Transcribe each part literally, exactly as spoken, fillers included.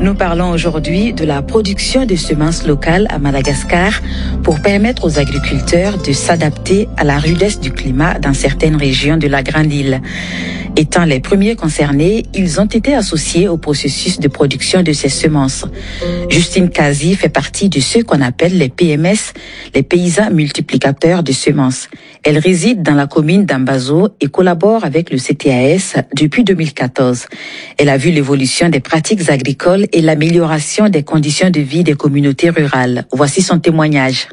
Nous parlons aujourd'hui de la production de semences locales à Madagascar pour permettre aux agriculteurs de s'adapter à la rudesse du climat dans certaines régions de la Grande Île. Étant les premiers concernés, ils ont été associés au processus de production de ces semences. Justine Kazi fait partie de ceux qu'on appelle les P M S, les paysans multiplicateurs de semences. Elle réside dans la commune d'Ambazo et collabore avec le C T A S depuis deux mille quatorze. Elle a vu l'évolution des pratiques agricoles et l'amélioration des conditions de vie des communautés rurales. Voici son témoignage.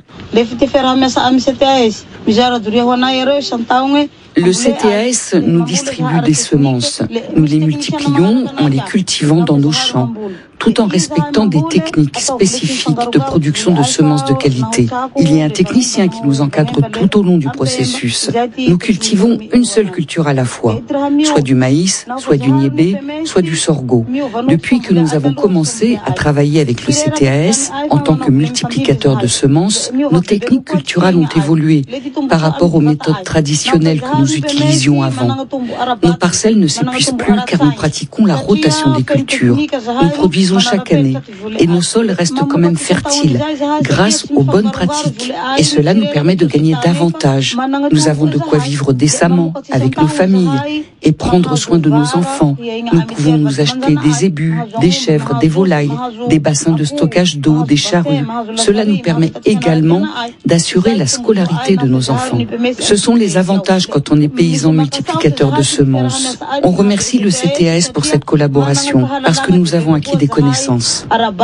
Le C T A S nous distribue des semences. Nous les multiplions en les cultivant dans nos champs, tout en respectant des techniques spécifiques de production de semences de qualité. Il y a un technicien qui nous encadre tout au long du processus. Nous cultivons une seule culture à la fois, soit du maïs, soit du niébé, soit du sorgho. Depuis que nous avons commencé à travailler avec le C T A S en tant que multiplicateur de semences, nos techniques culturelles ont évolué par rapport aux méthodes traditionnelles que nous utilisions avant. Nos parcelles ne s'épuisent plus car nous pratiquons la rotation des cultures. Nous produisons chaque année et nos sols restent quand même fertiles grâce aux bonnes pratiques et cela nous permet de gagner davantage. Nous avons de quoi vivre décemment avec nos familles et prendre soin de nos enfants. Nous pouvons nous acheter des ébus, des chèvres, des volailles, des bassins de stockage d'eau, des charrues. Cela nous permet également d'assurer la scolarité de nos enfants. Ce sont les avantages quand on est paysan multiplicateur de semences. On remercie le C T A S pour cette collaboration parce que nous avons acquis des connaissances.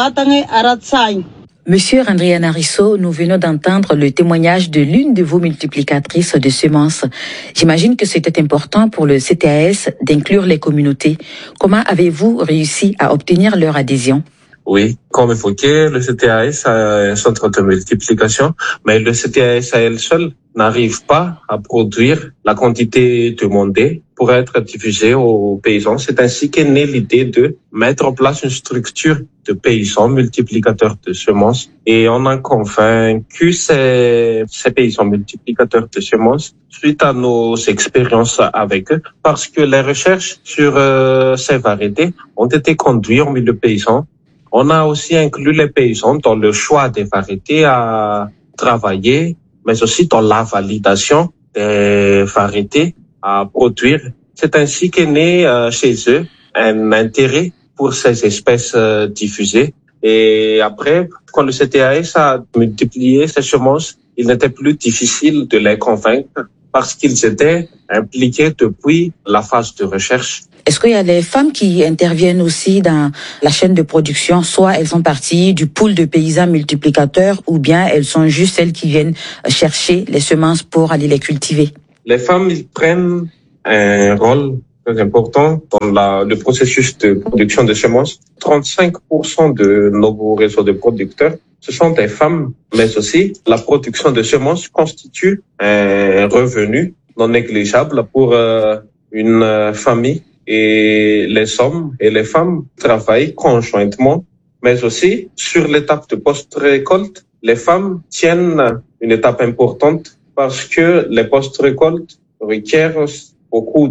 Monsieur Randriana Risso, nous venons d'entendre le témoignage de l'une de vos multiplicatrices de semences. J'imagine que c'était important pour le C T A S d'inclure les communautés. Comment avez-vous réussi à obtenir leur adhésion? Oui, comme évoqué, le C T A S a un centre de multiplication, mais le C T A S à elle seule n'arrive pas à produire la quantité demandée pour être diffusée aux paysans. C'est ainsi qu'est née l'idée de mettre en place une structure de paysans multiplicateurs de semences. Et on a convaincu ces, ces paysans multiplicateurs de semences suite à nos expériences avec eux, parce que les recherches sur euh, ces variétés ont été conduites en milieu paysan. On a aussi inclus les paysans dans le choix des variétés à travailler, mais aussi dans la validation des variétés à produire. C'est ainsi qu'est né euh, chez eux un intérêt pour ces espèces euh, diffusées. Et après, quand le C T A S a multiplié ces semences, il n'était plus difficile de les convaincre parce qu'ils étaient impliqués depuis la phase de recherche. Est-ce qu'il y a des femmes qui interviennent aussi dans la chaîne de production? Soit elles font partie du pool de paysans multiplicateurs ou bien elles sont juste celles qui viennent chercher les semences pour aller les cultiver? Les femmes, ils prennent un rôle très important dans la, le processus de production de semences. trente-cinq pour cent de nos réseaux de producteurs, ce sont des femmes, mais aussi la production de semences constitue un revenu non négligeable pour euh, une famille. Et les hommes et les femmes travaillent conjointement, mais aussi sur l'étape de post-récolte, les femmes tiennent une étape importante parce que les post-récoltes requièrent beaucoup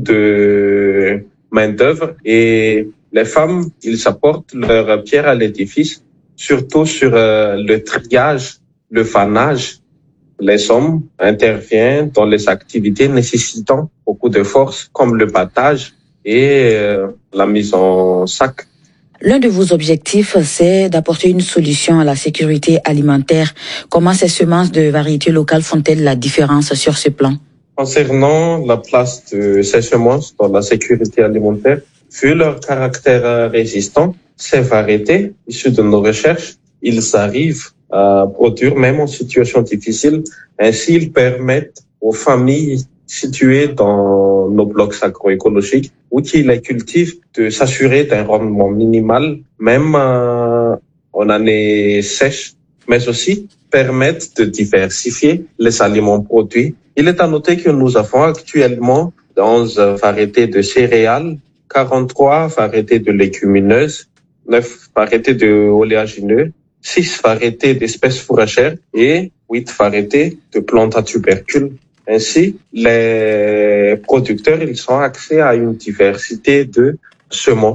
de main-d'œuvre et les femmes, ils apportent leur pierre à l'édifice, surtout sur euh, le triage, le fanage. Les hommes interviennent dans les activités nécessitant beaucoup de force, comme le battage et euh, la mise en sac. L'un de vos objectifs, c'est d'apporter une solution à la sécurité alimentaire. Comment ces semences de variétés locales font-elles la différence sur ce plan? Concernant la place de ces semences dans la sécurité alimentaire, vu leur caractère résistant, ces variétés, issues de nos recherches, ils arrivent à produire même en situation difficile. Ainsi, ils permettent aux familles situées dans nos blocs agroécologiques ou qui les cultivent de s'assurer d'un rendement minimal, même euh, en année sèche, mais aussi permettent de diversifier les aliments produits. Il est à noter que nous avons actuellement onze variétés de céréales, quarante-trois variétés de légumineuses, neuf variétés de oléagineux, six variétés d'espèces fourragères et huit variétés de plantes à tubercules. Ainsi, les producteurs, ils ont accès à une diversité de semences.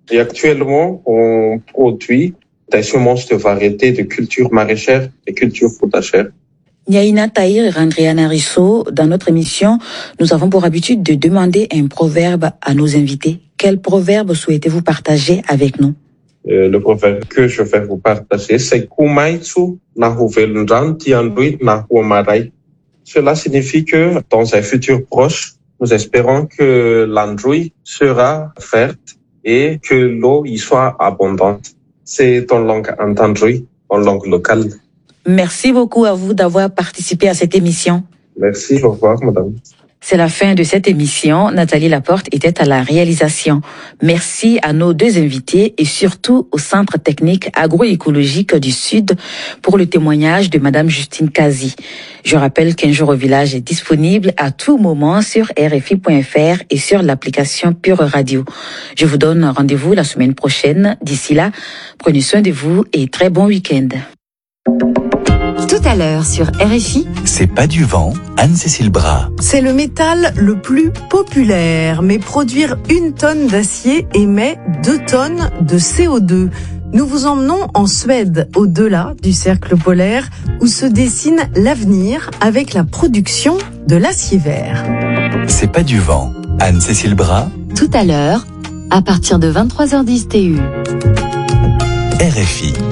Et actuellement, on produit des semences de variétés de cultures maraîchères et cultures potagères. Niaïna Tahir et Randriana Risso, dans notre émission, nous avons pour habitude de demander un proverbe à nos invités. Quel proverbe souhaitez-vous partager avec nous? Euh, le proverbe que je vais vous partager, c'est Kumaitsu Nahuvelunran Tiandui Nahuamarai. Cela signifie que dans un futur proche, nous espérons que l'andouille sera verte et que l'eau y soit abondante. C'est en langue entendue, en langue locale. Merci beaucoup à vous d'avoir participé à cette émission. Merci, au revoir, madame. C'est la fin de cette émission. Nathalie Laporte était à la réalisation. Merci à nos deux invités et surtout au Centre technique agroécologique du Sud pour le témoignage de madame Justine Kazi. Je rappelle qu'Un jour au village est disponible à tout moment sur R F I point F R et sur l'application Pure Radio. Je vous donne rendez-vous la semaine prochaine. D'ici là, prenez soin de vous et très bon week-end. Tout à l'heure sur R F I. C'est pas du vent, Anne-Cécile Bras. C'est le métal le plus populaire, mais produire une tonne d'acier émet deux tonnes de C O deux. Nous vous emmenons en Suède, au-delà du cercle polaire, où se dessine l'avenir avec la production de l'acier vert. C'est pas du vent, Anne-Cécile Bras. Tout à l'heure, à partir de vingt-trois heures dix T U. R F I.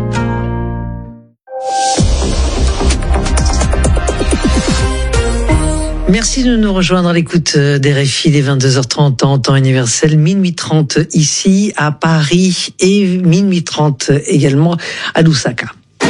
Merci de nous rejoindre à l'écoute d'R F I des vingt-deux heures trente en temps universel, minuit trente ici à Paris et minuit trente également à Lusaka.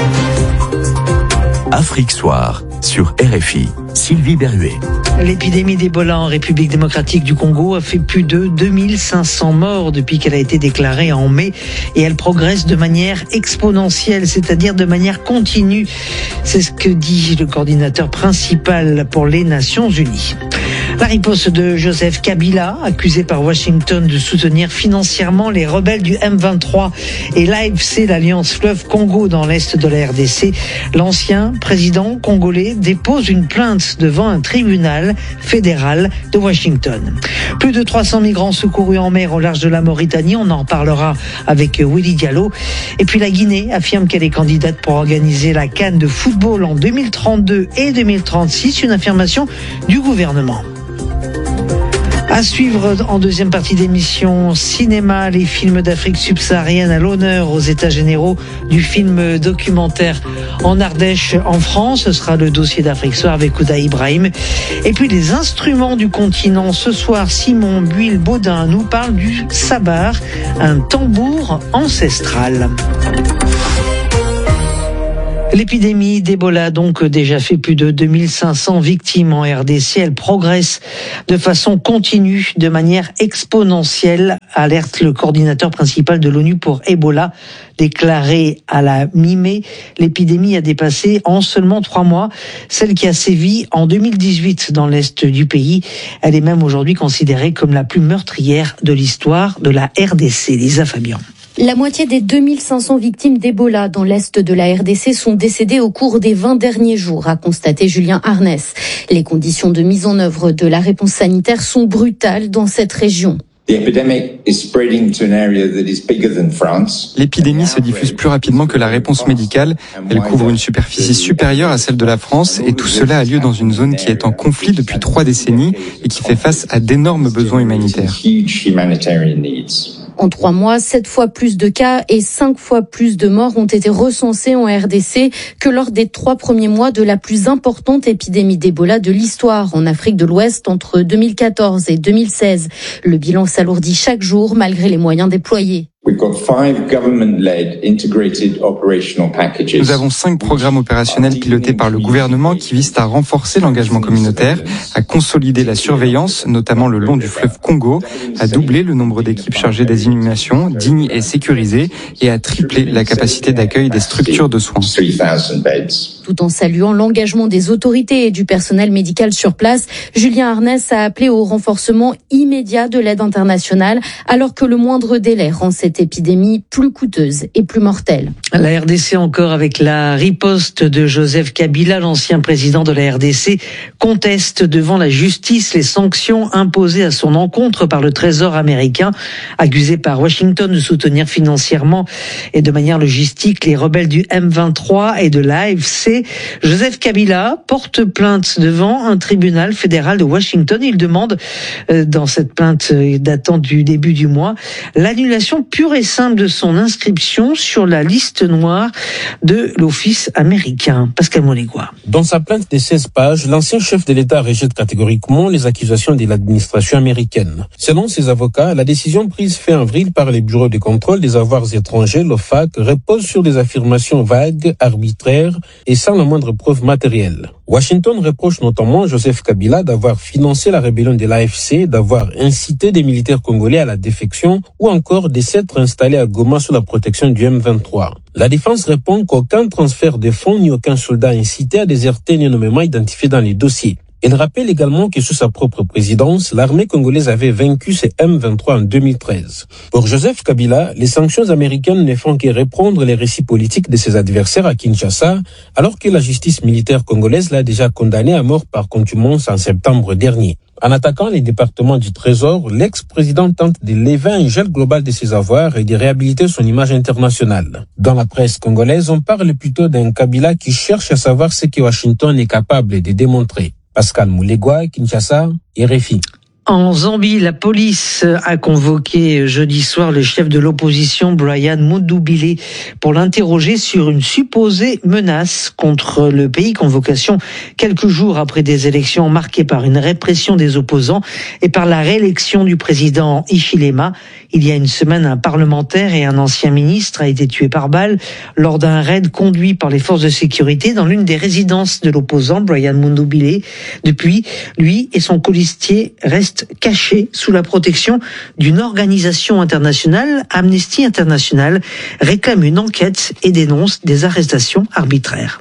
Afrique Soir sur R F I. Sylvie Berruet. L'épidémie d'Ebola en République démocratique du Congo a fait plus de deux mille cinq cents morts depuis qu'elle a été déclarée en mai et elle progresse de manière exponentielle, c'est-à-dire de manière continue. C'est ce que dit le coordinateur principal pour les Nations Unies. La riposte de Joseph Kabila, accusé par Washington de soutenir financièrement les rebelles du M vingt-trois et l'A F C, l'Alliance Fleuve Congo dans l'est de la R D C, l'ancien président congolais dépose une plainte devant un tribunal fédéral de Washington. Plus de trois cents migrants secourus en mer au large de la Mauritanie, on en parlera avec Willy Diallo. Et puis la Guinée affirme qu'elle est candidate pour organiser la CAN de football en deux mille trente-deux et deux mille trente-six, une affirmation du gouvernement. À suivre en deuxième partie d'émission cinéma, les films d'Afrique subsaharienne à l'honneur aux états généraux du film documentaire en Ardèche en France. Ce sera le dossier d'Afrique Soir avec Ouda Ibrahim. Et puis les instruments du continent. Ce soir, Simon Buil-Baudin nous parle du sabar, un tambour ancestral. L'épidémie d'Ebola a donc déjà fait plus de deux mille cinq cents victimes en R D C. Elle progresse de façon continue, de manière exponentielle, alerte le coordinateur principal de l'ONU pour Ebola, déclaré à la mi-mai. L'épidémie a dépassé en seulement trois mois celle qui a sévi en deux mille dix-huit dans l'est du pays. Elle est même aujourd'hui considérée comme la plus meurtrière de l'histoire de la R D C. Lisa Fabian. La moitié des deux mille cinq cents victimes d'Ebola dans l'est de la R D C sont décédées au cours des vingt derniers jours, a constaté Julien Arnès. Les conditions de mise en œuvre de la réponse sanitaire sont brutales dans cette région. L'épidémie se diffuse plus rapidement que la réponse médicale. Elle couvre une superficie supérieure à celle de la France et tout cela a lieu dans une zone qui est en conflit depuis trois décennies et qui fait face à d'énormes besoins humanitaires. En trois mois, sept fois plus de cas et cinq fois plus de morts ont été recensés en R D C que lors des trois premiers mois de la plus importante épidémie d'Ebola de l'histoire en Afrique de l'Ouest entre deux mille quatorze et deux mille seize. Le bilan s'alourdit chaque jour malgré les moyens déployés. Nous avons cinq programmes opérationnels pilotés par le gouvernement qui visent à renforcer l'engagement communautaire, à consolider la surveillance, notamment le long du fleuve Congo, à doubler le nombre d'équipes chargées des inhumations, dignes et sécurisées, et à tripler la capacité d'accueil des structures de soins. Tout en saluant l'engagement des autorités et du personnel médical sur place, Julien Arnès a appelé au renforcement immédiat de l'aide internationale, alors que le moindre délai rend cette cette épidémie plus coûteuse et plus mortelle. La R D C encore avec la riposte de Joseph Kabila, l'ancien président de la R D C, conteste devant la justice les sanctions imposées à son encontre par le Trésor américain, accusé par Washington de soutenir financièrement et de manière logistique les rebelles du M vingt-trois et de l'A F C. Joseph Kabila porte plainte devant un tribunal fédéral de Washington. Il demande, dans cette plainte datant du début du mois, l'annulation pure et simple de son inscription sur la liste noire de l'Office américain. Pascal Monégois. Dans sa plainte de seize pages, l'ancien chef de l'État rejette catégoriquement les accusations de l'administration américaine. Selon ses avocats, la décision prise fin avril par les bureaux de contrôle des avoirs étrangers, l'O F A C, repose sur des affirmations vagues, arbitraires et sans la moindre preuve matérielle. Washington reproche notamment Joseph Kabila d'avoir financé la rébellion de l'A F C, d'avoir incité des militaires congolais à la défection ou encore de s'être installé à Goma sous la protection du M vingt-trois. La défense répond qu'aucun transfert de fonds ni aucun soldat incité à déserter n'est nommément identifié dans les dossiers. Elle rappelle également que sous sa propre présidence, l'armée congolaise avait vaincu ces M vingt-trois en deux mille treize. Pour Joseph Kabila, les sanctions américaines ne font que reprendre les récits politiques de ses adversaires à Kinshasa, alors que la justice militaire congolaise l'a déjà condamné à mort par contumace en septembre dernier. En attaquant les départements du Trésor, l'ex-président tente de lever un gel global de ses avoirs et de réhabiliter son image internationale. Dans la presse congolaise, on parle plutôt d'un Kabila qui cherche à savoir ce que Washington est capable de démontrer. Pascal Moulegua, Kinshasa, R F I. En Zambie, la police a convoqué jeudi soir le chef de l'opposition Brian Mundubile pour l'interroger sur une supposée menace contre le pays. Convocation quelques jours après des élections marquées par une répression des opposants et par la réélection du président Hichilema. Il y a une semaine, un parlementaire et un ancien ministre a été tué par balle lors d'un raid conduit par les forces de sécurité dans l'une des résidences de l'opposant Brian Mundubile. Depuis, lui et son colistier restent cachés sous la protection d'une organisation internationale. Amnesty International réclame une enquête et dénonce des arrestations arbitraires.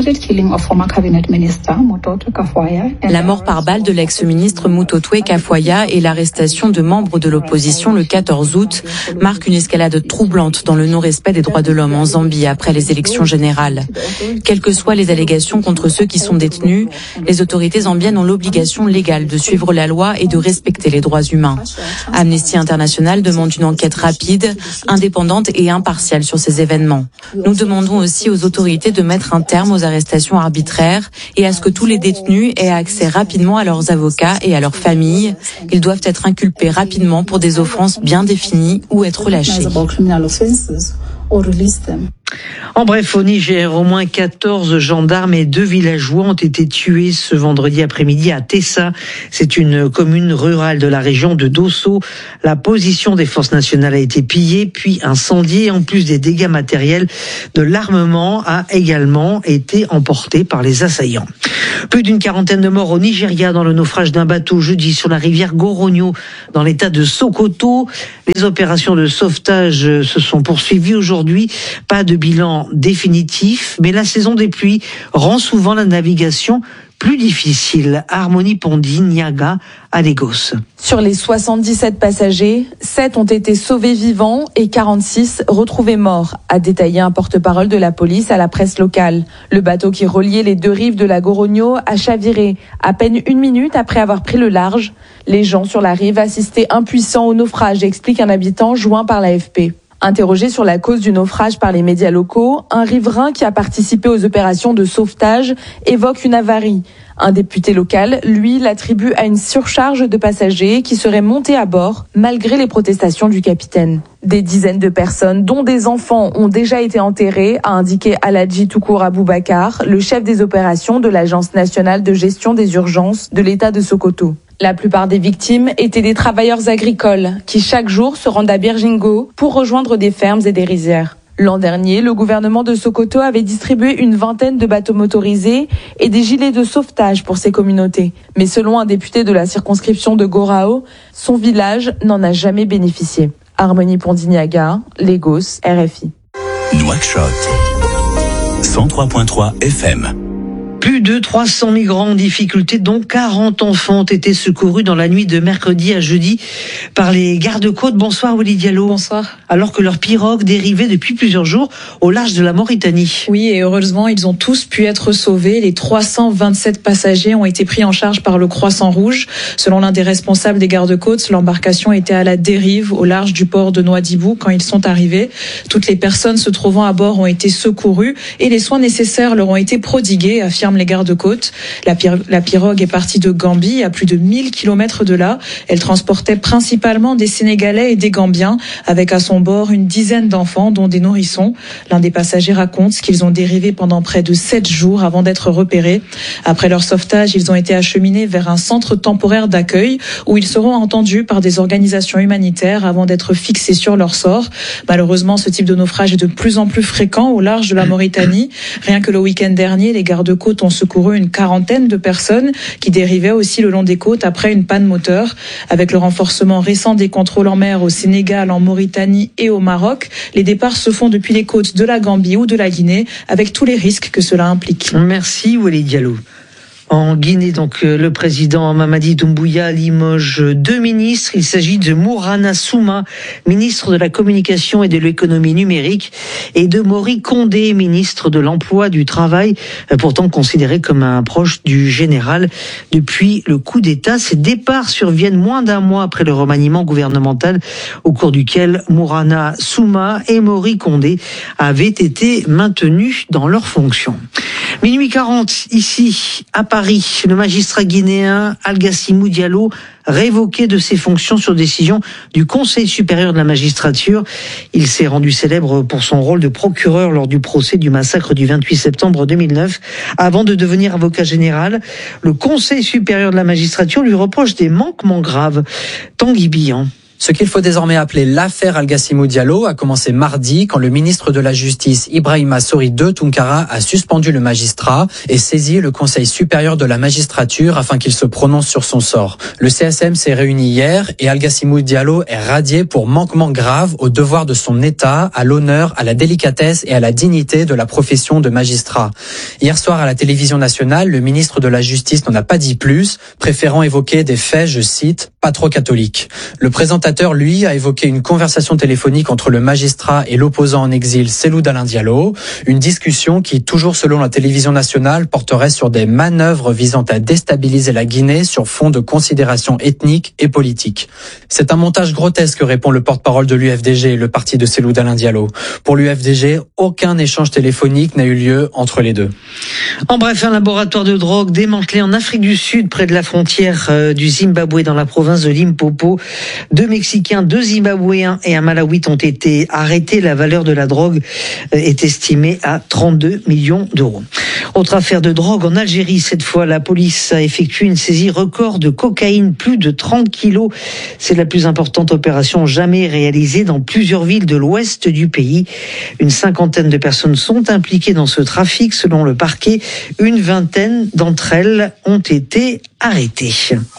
La mort par balle de l'ex-ministre Mutotwe Kafoya et l'arrestation de membres de l'opposition le quatorze août marquent une escalade troublante dans le non-respect des droits de l'homme en Zambie après les élections générales. Quelles que soient les allégations contre ceux qui sont détenus, les autorités zambiennes ont l'obligation légale de suivre la loi et de respecter les droits humains. Amnesty International demande une enquête rapide, indépendante et impartiale sur ces événements. Nous demandons aussi aux autorités de mettre un terme aux arrestations arbitraires et à ce que tous les détenus aient accès rapidement à leurs avocats et à leurs familles. Ils doivent être inculpés rapidement pour des offenses bien définies ou être relâchés. En bref, au Niger, au moins quatorze gendarmes et deux villageois ont été tués ce vendredi après-midi à Tessa. C'est une commune rurale de la région de Dosso. La position des forces nationales a été pillée, puis incendiée. En plus des dégâts matériels, de l'armement a également été emporté par les assaillants. Plus d'une quarantaine de morts au Nigeria dans le naufrage d'un bateau jeudi sur la rivière Goronyo dans l'état de Sokoto. Les opérations de sauvetage se sont poursuivies aujourd'hui. Pas de bilan définitif, mais la saison des pluies rend souvent la navigation plus difficile. Harmonie Pondi, Niaga, à Lagos. Sur les soixante-dix-sept passagers, sept ont été sauvés vivants et quarante-six retrouvés morts, a détaillé un porte-parole de la police à la presse locale. Le bateau qui reliait les deux rives de la Goronyo a chaviré à peine une minute après avoir pris le large. Les gens sur la rive assistaient impuissants au naufrage, explique un habitant joint par l'A F P. Interrogé sur la cause du naufrage par les médias locaux, un riverain qui a participé aux opérations de sauvetage évoque une avarie. Un député local, lui, l'attribue à une surcharge de passagers qui seraient montés à bord malgré les protestations du capitaine. Des dizaines de personnes, dont des enfants, ont déjà été enterrées, a indiqué Aladji Toukour Aboubakar, le chef des opérations de l'Agence nationale de gestion des urgences de l'État de Sokoto. La plupart des victimes étaient des travailleurs agricoles qui chaque jour se rendent à Birjingo pour rejoindre des fermes et des rizières. L'an dernier, le gouvernement de Sokoto avait distribué une vingtaine de bateaux motorisés et des gilets de sauvetage pour ces communautés. Mais selon un député de la circonscription de Gorao, son village n'en a jamais bénéficié. Harmonie Pondignaga, Lagos, R F I. Nouakchott, cent trois virgule trois F M. Plus de trois cents migrants en difficulté, dont quarante enfants, ont été secourus dans la nuit de mercredi à jeudi par les gardes-côtes. Bonsoir Willy Diallo. Bonsoir. Alors que leur pirogue dérivait depuis plusieurs jours au large de la Mauritanie. Oui, et heureusement, ils ont tous pu être sauvés. Les trois cent vingt-sept passagers ont été pris en charge par le Croissant Rouge. Selon l'un des responsables des gardes-côtes, l'embarcation était à la dérive au large du port de Nouadhibou quand ils sont arrivés. Toutes les personnes se trouvant à bord ont été secourues et les soins nécessaires leur ont été prodigués, affirment les gardes-côtes. La, pir- la pirogue est partie de Gambie, à plus de mille kilomètres de là. Elle transportait principalement des Sénégalais et des Gambiens, avec à son bord une dizaine d'enfants, dont des nourrissons. L'un des passagers raconte qu'ils ont dérivé pendant près de sept jours avant d'être repérés. Après leur sauvetage, ils ont été acheminés vers un centre temporaire d'accueil où ils seront entendus par des organisations humanitaires avant d'être fixés sur leur sort. Malheureusement, ce type de naufrage est de plus en plus fréquent au large de la Mauritanie. Rien que le week-end dernier, les gardes-côtes ont secouru une quarantaine de personnes qui dérivaient aussi le long des côtes après une panne moteur. Avec le renforcement récent des contrôles en mer au Sénégal, en Mauritanie et au Maroc, les départs se font depuis les côtes de la Gambie ou de la Guinée, avec tous les risques que cela implique. Merci Walid Diallo. En Guinée, donc, le président Mamadi Doumbouya limoge deux ministres. Il s'agit de Mourana Souma, ministre de la Communication et de l'Économie numérique, et de Mori Condé, ministre de l'Emploi, du Travail, pourtant considéré comme un proche du général depuis le coup d'État. Ces départs surviennent moins d'un mois après le remaniement gouvernemental au cours duquel Mourana Souma et Mori Condé avaient été maintenus dans leurs fonctions. Minuit quarante, ici, à Paris, le magistrat guinéen Algassimou Diallo, révoqué de ses fonctions sur décision du Conseil supérieur de la magistrature. Il s'est rendu célèbre pour son rôle de procureur lors du procès du massacre du vingt-huit septembre deux mille neuf. Avant de devenir avocat général, le Conseil supérieur de la magistrature lui reproche des manquements graves. Tanguy Bihan. Ce qu'il faut désormais appeler l'affaire Algassimou Diallo a commencé mardi quand le ministre de la Justice Ibrahima Sori deux Tounkara a suspendu le magistrat et saisi le Conseil supérieur de la magistrature afin qu'il se prononce sur son sort. Le C S M s'est réuni hier et Algassimou Diallo est radié pour manquement grave au devoir de son État, à l'honneur, à la délicatesse et à la dignité de la profession de magistrat. Hier soir à la télévision nationale, le ministre de la Justice n'en a pas dit plus, préférant évoquer des faits, je cite, pas trop catholiques. Le présentateur lui, a évoqué une conversation téléphonique entre le magistrat et l'opposant en exil Cellou Dalein Diallo, une discussion qui, toujours selon la télévision nationale, porterait sur des manœuvres visant à déstabiliser la Guinée sur fond de considérations ethniques et politiques. C'est un montage grotesque, répond le porte-parole de l'U F D G, le parti de Cellou Dalein Diallo. Pour l'U F D G, aucun échange téléphonique n'a eu lieu entre les deux. En bref, un laboratoire de drogue démantelé en Afrique du Sud, près de la frontière du Zimbabwe, dans la province de Limpopo. Deux Mexicains, deux Zimbabwéens et un Malawite ont été arrêtés. La valeur de la drogue est estimée à trente-deux millions d'euros. Autre affaire de drogue en Algérie. Cette fois, la police a effectué une saisie record de cocaïne, plus de trente kilos. C'est la plus importante opération jamais réalisée dans plusieurs villes de l'ouest du pays. Une cinquantaine de personnes sont impliquées dans ce trafic. Selon le parquet, une vingtaine d'entre elles ont été arrêtées.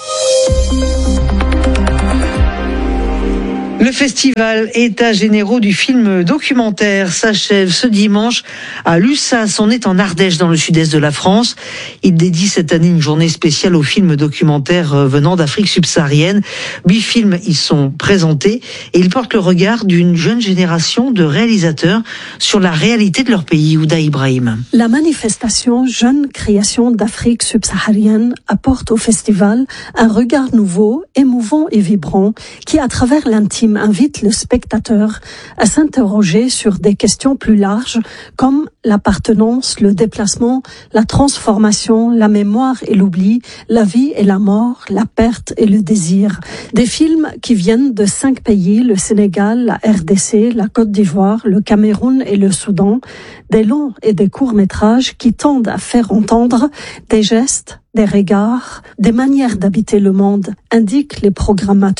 Le festival États généraux du film documentaire s'achève ce dimanche à Lussas. On est en Ardèche, dans le sud-est de la France. Il dédie cette année une journée spéciale aux films documentaires venant d'Afrique subsaharienne. Huit films y sont présentés et ils portent le regard d'une jeune génération de réalisateurs sur la réalité de leur pays. Ouda Ibrahim. La manifestation Jeune Création d'Afrique subsaharienne apporte au festival un regard nouveau, émouvant et vibrant qui, à travers l'intime, invite le spectateur à s'interroger sur des questions plus larges comme l'appartenance, le déplacement, la transformation, la mémoire et l'oubli, la vie et la mort, la perte et le désir. Des films qui viennent de cinq pays, le Sénégal, la R D C, la Côte d'Ivoire, le Cameroun et le Soudan. Des longs et des courts-métrages qui tendent à faire entendre des gestes, des regards, des manières d'habiter le monde, indiquent les programmateurs.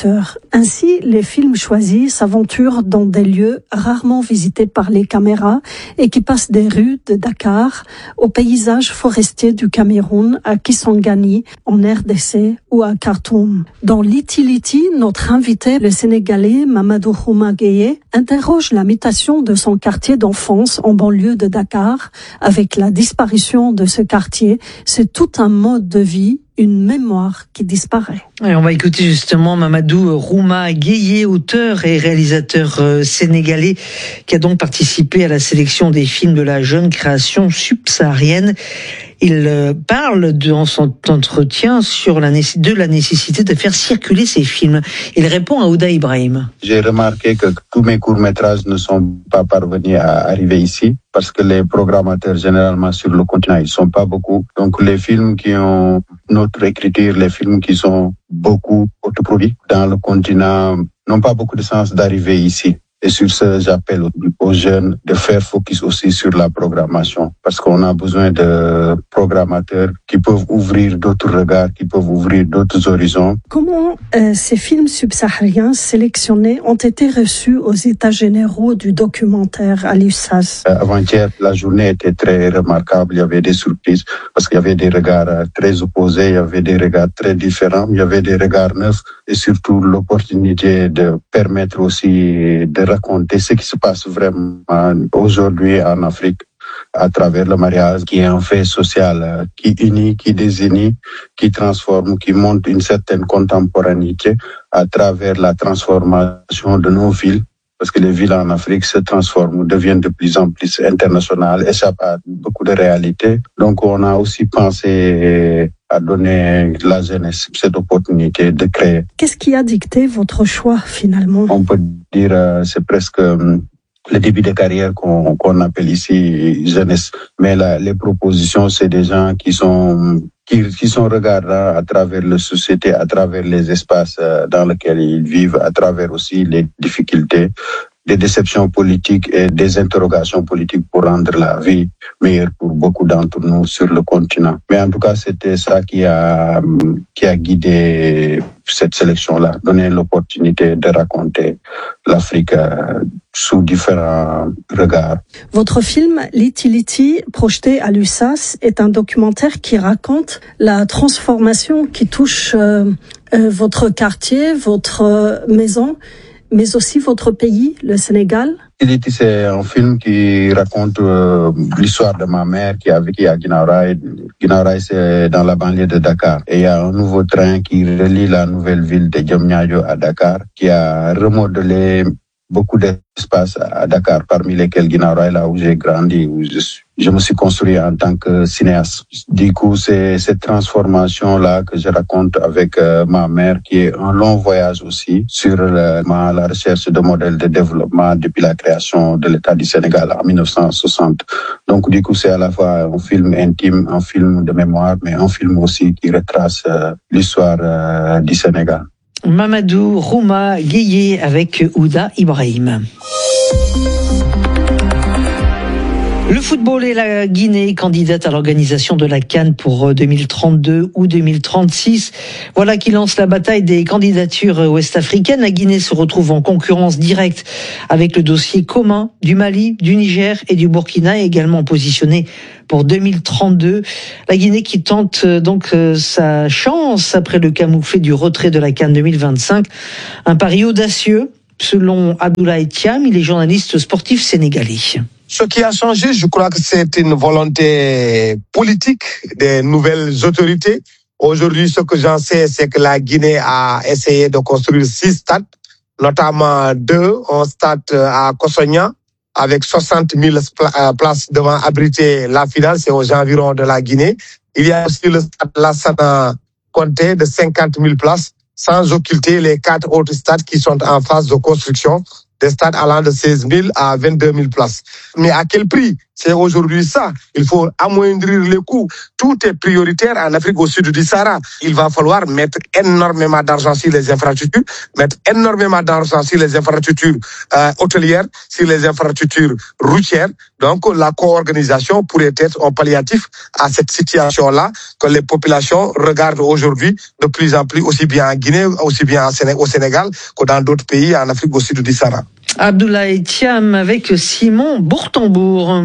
Ainsi, les films choisis s'aventurent dans des lieux rarement visités par les caméras et qui passent des rues de Dakar aux paysages forestiers du Cameroun, à Kisangani, en R D C ou à Khartoum. Dans Liti Liti, notre invité, le Sénégalais Mamadou Rouma Gueye, interroge la mutation de son quartier d'enfance en banlieue de Dakar. Avec la disparition de ce quartier, c'est tout un mode de vie, une mémoire qui disparaît. Et on va écouter justement Mamadou Rouma Gueye, auteur et réalisateur euh, sénégalais, qui a donc participé à la sélection des films de la jeune création subsaharienne. Il euh, parle dans son entretien sur la nécess- de la nécessité de faire circuler ces films. Il répond à Ouda Ibrahim. J'ai remarqué que tous mes courts-métrages ne sont pas parvenus à arriver ici parce que les programmateurs généralement sur le continent, ils sont pas beaucoup. Donc les films qui ont notre écriture, les films qui sont beaucoup autoproduits dans le continent n'ont pas beaucoup de sens d'arriver ici. Et sur ce, j'appelle aux jeunes de faire focus aussi sur la programmation parce qu'on a besoin de programmateurs qui peuvent ouvrir d'autres regards, qui peuvent ouvrir d'autres horizons. Comment euh, ces films subsahariens sélectionnés ont été reçus aux états généraux du documentaire à l'U S A S? Euh, avant-hier, la journée était très remarquable. Il y avait des surprises parce qu'il y avait des regards très opposés, il y avait des regards très différents, il y avait des regards neufs et surtout l'opportunité de permettre aussi de raconter ce qui se passe vraiment aujourd'hui en Afrique à travers le mariage, qui est un fait social qui unit, qui désunit, qui transforme, qui montre une certaine contemporanéité à travers la transformation de nos villes. Parce que les villes en Afrique se transforment, deviennent de plus en plus internationales, échappent à beaucoup de réalités. Donc on a aussi pensé à donner à la jeunesse cette opportunité de créer. Qu'est-ce qui a dicté votre choix finalement? On peut dire euh, c'est presque euh, le début de carrière qu'on, qu'on appelle ici jeunesse. Mais là, les propositions, c'est des gens qui sont qui, qui sont regardants à travers la société, à travers les espaces euh, dans lesquels ils vivent, à travers aussi les difficultés, des déceptions politiques et des interrogations politiques pour rendre la vie meilleure pour beaucoup d'entre nous sur le continent. Mais en tout cas, c'était ça qui a qui a guidé cette sélection-là, donner l'opportunité de raconter l'Afrique euh, sous différents regards. Votre film Liti Liti, projeté à l'U S A S, est un documentaire qui raconte la transformation qui touche euh, euh, votre quartier, votre euh, maison, mais aussi votre pays, le Sénégal. Liti, c'est un film qui raconte euh, l'histoire de ma mère qui a vécu à Guinaw Rail. Guinaw Rail, c'est dans la banlieue de Dakar. Et il y a un nouveau train qui relie la nouvelle ville de Diamniadio à Dakar, qui a remodelé beaucoup d'espace à Dakar, parmi lesquels Guinaw Rail, là où j'ai grandi, où je, suis, je me suis construit en tant que cinéaste. Du coup, c'est cette transformation-là que je raconte avec euh, ma mère, qui est un long voyage aussi sur le, ma, la recherche de modèles de développement depuis la création de l'État du Sénégal en dix-neuf cent soixante. Donc, du coup, c'est à la fois un film intime, un film de mémoire, mais un film aussi qui retrace euh, l'histoire euh, du Sénégal. Mamadou Rouma Gueye avec Ouda Ibrahim. Le football et la Guinée, candidate à l'organisation de la CAN pour deux mille trente-deux ou deux mille trente-six. Voilà qui lance la bataille des candidatures ouest-africaines. La Guinée se retrouve en concurrence directe avec le dossier commun du Mali, du Niger et du Burkina, également positionné pour deux mille trente-deux. La Guinée qui tente donc sa chance après le camouflet du retrait de la CAN deux mille vingt-cinq. Un pari audacieux, selon Abdoulaye Thiam, il est journaliste sportif sénégalais. Ce qui a changé, je crois que c'est une volonté politique des nouvelles autorités. Aujourd'hui, ce que j'en sais, c'est que la Guinée a essayé de construire six stades, notamment deux, un stade à Kosogna, avec soixante mille places devant abriter la finale, c'est aux environs de la Guinée. Il y a aussi le stade Lassana Conté de cinquante mille places, sans occulter les quatre autres stades qui sont en phase de construction, des stades allant de seize mille à vingt-deux mille places. Mais à quel prix? C'est aujourd'hui ça. Il faut amoindrir les coûts. Tout est prioritaire en Afrique au sud du Sahara. Il va falloir mettre énormément d'argent sur les infrastructures, mettre énormément d'argent sur les infrastructures euh, hôtelières, sur les infrastructures routières. Donc la co-organisation pourrait être un palliatif à cette situation-là que les populations regardent aujourd'hui de plus en plus, aussi bien en Guinée, aussi bien au Sénégal que dans d'autres pays en Afrique au sud du Sahara. Abdoulaye Thiam avec Simon Bourtambour.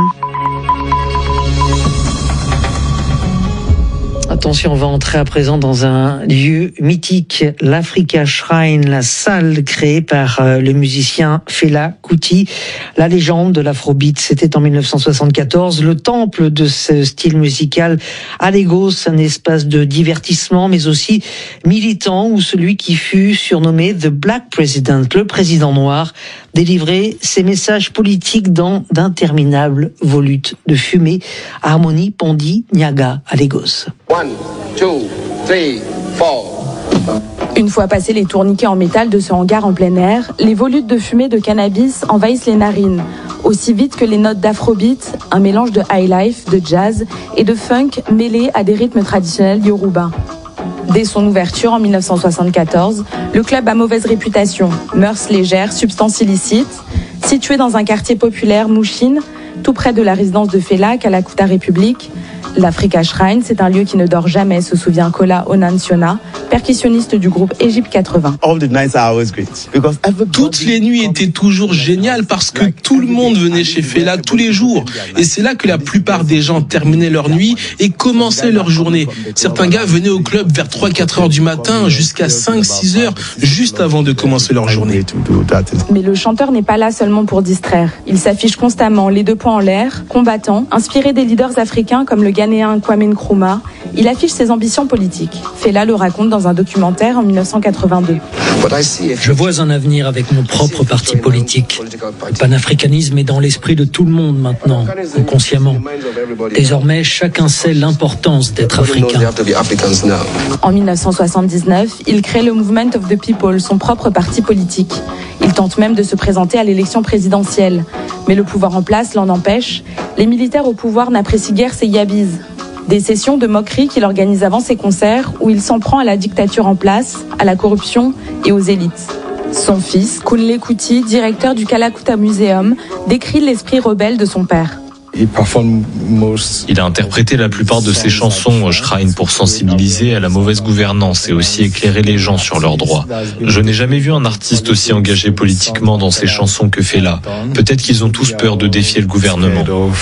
Attention, on va entrer à présent dans un lieu mythique, l'Africa Shrine, la salle créée par le musicien Fela Kuti, la légende de l'afrobeat. C'était en mille neuf cent soixante-quatorze, le temple de ce style musical à Lagos, un espace de divertissement mais aussi militant où celui qui fut surnommé The Black President, le président noir, délivrait ses messages politiques dans d'interminables volutes de fumée. Harmonie Pondi Niaga à Lagos. One, two, three, four. Une fois passés les tourniquets en métal de ce hangar en plein air, les volutes de fumée de cannabis envahissent les narines, aussi vite que les notes d'afrobeat, un mélange de highlife, de jazz et de funk mêlés à des rythmes traditionnels yoruba. Dès son ouverture en mille neuf cent soixante-quatorze, le club a mauvaise réputation, mœurs légères, substances illicites. Situé dans un quartier populaire, Mouchine, tout près de la résidence de Fela, Kalakuta République, l'Africa Shrine, c'est un lieu qui ne dort jamais, se souvient Kola Onansiona, percussionniste du groupe Egypte quatre-vingts. Toutes les nuits étaient toujours géniales parce que tout le monde venait chez Fela tous les jours. Et c'est là que la plupart des gens terminaient leur nuit et commençaient leur journée. Certains gars venaient au club vers trois quatre heures du matin jusqu'à cinq six heures juste avant de commencer leur journée. Mais le chanteur n'est pas là seulement pour distraire. Il s'affiche constamment, les deux poings en l'air, combattant, inspiré des leaders africains comme le Ghanéen Kwame Nkrumah. Il affiche ses ambitions politiques. Fela le raconte dans un documentaire en mille neuf cent quatre-vingt-deux. Je vois un avenir avec mon propre parti politique. Le panafricanisme est dans l'esprit de tout le monde maintenant, inconsciemment. Désormais, chacun sait l'importance d'être africain. En mille neuf cent soixante-dix-neuf, il crée le Movement of the People, son propre parti politique. Il tente même de se présenter à l'élection présidentielle. Mais le pouvoir en place l'en empêche. Les militaires au pouvoir n'apprécient guère ses yabis. Des sessions de moquerie qu'il organise avant ses concerts où il s'en prend à la dictature en place, à la corruption et aux élites. Son fils, Kunle Kuti, directeur du Kalakuta Museum, décrit l'esprit rebelle de son père. Il a interprété la plupart de ses chansons au Shrine pour sensibiliser à la mauvaise gouvernance et aussi éclairer les gens sur leurs droits. Je n'ai jamais vu un artiste aussi engagé politiquement dans ses chansons que Fela. Peut-être qu'ils ont tous peur de défier le gouvernement.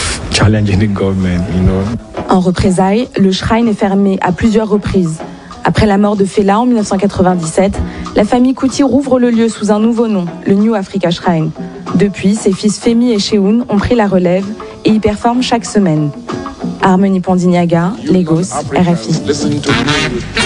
En représailles, le Shrine est fermé à plusieurs reprises. Après la mort de Fela en mille neuf cent quatre-vingt-dix-sept, la famille Kuti rouvre le lieu sous un nouveau nom, le New Africa Shrine. Depuis, ses fils Femi et Sheun ont pris la relève et y performent chaque semaine. Harmonie Pondi Niaga, Lagos, R F I.